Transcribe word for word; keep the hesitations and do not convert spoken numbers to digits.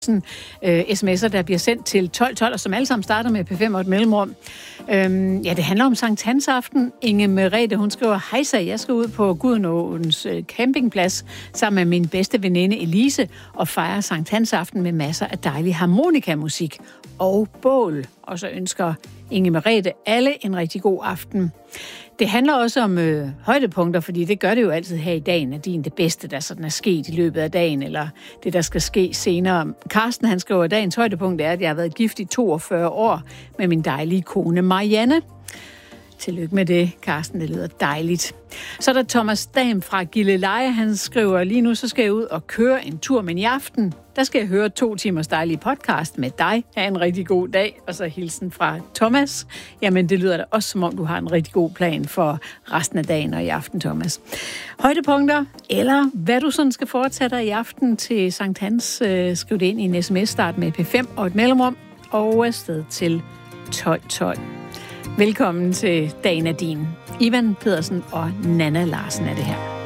øh, sms'er, der bliver sendt til tolv tolv, og som alle sammen starter med P fem og et mellemrum. Øhm, ja, det handler om Sankt Hans aften. Inge Merete, hun skriver, hejsa, jeg skal ud på Gudenåens øh, campingplads sammen med min bedste veninde Elise og fejre Sankt Hans aften med masser af dejlig harmonikamusik og bål. Og så ønsker Inge Merete alle en rigtig god aften. Det handler også om øh, højdepunkter, fordi det gør det jo altid her i dagen, at din det bedste, der sådan er sket i løbet af dagen, eller det, der skal ske senere. Carsten, han skriver, at dagens højdepunkt er, at jeg har været gift i toogfyrre år med min dejlige kone Marianne. Tillykke med det, Carsten. Det lyder dejligt. Så er der Thomas Dam fra Gilleleje. Han skriver, lige nu så skal jeg ud og køre en tur, men i aften, der skal jeg høre to timers dejlige podcast med dig. Ha' en rigtig god dag. Og så hilsen fra Thomas. Jamen, det lyder da også, som om du har en rigtig god plan for resten af dagen og i aften, Thomas. Højdepunkter, eller hvad du sådan skal foretage dig i aften til Sankt Hans, øh, skriv det ind i en sms-start med P fem og et mellemrum, og afsted til tolv tolv. Velkommen til Dagen er din. Ivan Pedersen og Nana Larsen er det her.